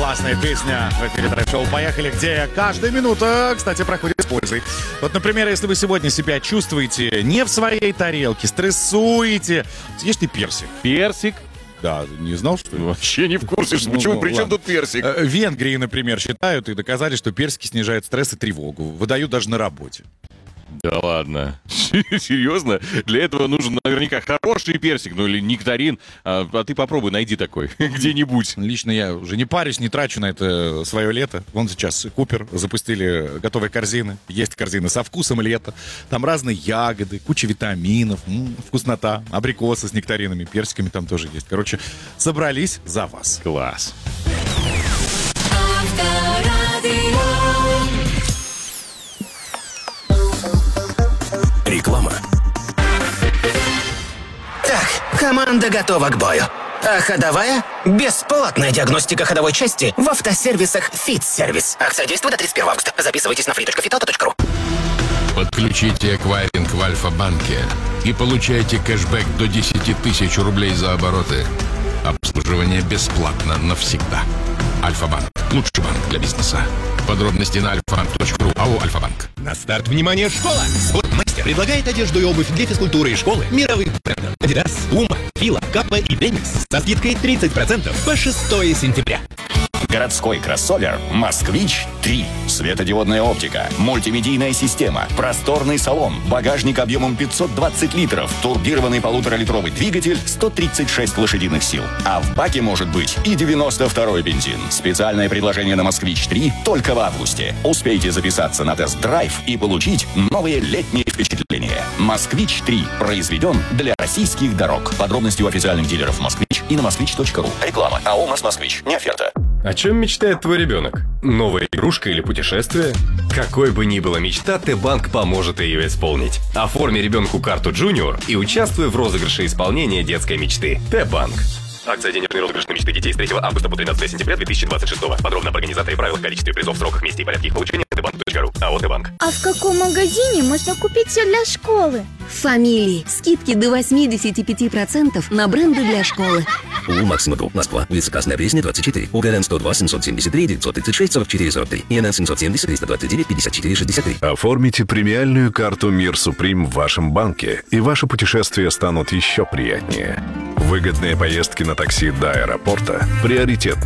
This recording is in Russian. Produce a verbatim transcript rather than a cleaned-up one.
Классная песня в эфире трэш-шоу «Поехали», где каждая минута, кстати, проходит с пользой. Вот, например, если вы сегодня себя чувствуете не в своей тарелке, стрессуете, съешьте персик. Персик? Да, не знал, что ли? Вообще не в курсе. Ну, Почему? ну, При чем ладно. тут персик? В Венгрии, например, считают и доказали, что персики снижают стресс и тревогу. Выдают даже на работе. Да ладно. Серьезно? Для этого нужен наверняка хороший персик, ну или нектарин. А, а ты попробуй, найди такой где-нибудь. Лично я уже не парюсь, не трачу на это свое лето. Вон сейчас Купер запустили готовые корзины. Есть корзины со вкусом лета. Там разные ягоды, куча витаминов, м-м, вкуснота, абрикосы с нектаринами, персиками там тоже есть. Короче, собрались за вас. Класс. Реклама. Так, команда готова к бою. А ходовая? Бесплатная диагностика ходовой части в автосервисах «Фитсервис». Акция действует до тридцать первого августа. Записывайтесь на фри точка фитауто точка ру. Подключите эквайринг в Альфа-банке и получайте кэшбэк до десять тысяч рублей за обороты. Обслуживание бесплатно навсегда. Альфа-банк. Лучший банк для бизнеса. Подробности на альфа точка ру. АО «Альфа-банк». На старт, внимание, школа! Спортмастер предлагает одежду и обувь для физкультуры и школы мировых брендов. Adidas, Puma, Fila, Kappa и Demix со скидкой тридцать процентов по шестого сентября. Городской кроссовер «Москвич три». Светодиодная оптика, мультимедийная система, просторный салон, багажник объемом пятьсот двадцать литров, турбированный полуторалитровый двигатель, сто тридцать шесть лошадиных сил. А в баке может быть и девяносто второй бензин. Специальное предложение на «Москвич три» только в августе. Успейте записаться на тест-драйв и получить новые летние впечатления. «Москвич три» произведен для российских дорог. Подробности у официальных дилеров «Москвич» и на москвич точка ру. Реклама. АО «У нас Москвич». Не оферта. О чем мечтает твой ребенок? Новая игрушка или путешествие? Какой бы ни была мечта, Т-банк поможет ее исполнить. Оформи ребенку карту Junior и участвуй в розыгрыше исполнения детской мечты. Т-банк. Акция «Денежный розыгрыш на мечты детей» с третьего августа по тринадцатое сентября две тысячи двадцать шестого. Подробно об организаторе, правилах, количестве призов, сроках, месте и порядке их получения тэ банк точка ру. АО «Т-банк». А в каком магазине можно купить все для школы? В «Фамилии». Скидки до восемьдесят пять процентов на бренды для школы. ООО «Максима Групп», Москва, улица Красная Пресня, двадцать четыре, УГРН сто два семьсот семьдесят три девятьсот тридцать шесть сорок четыре сорок три, ИНН семьсот семьдесят триста двадцать девять пятьдесят четыре шестьдесят три. Оформите премиальную карту «Мир Суприм» в вашем банке, и ваши путешествия станут еще приятнее. Выгодные поездки на такси до аэропорта, приоритет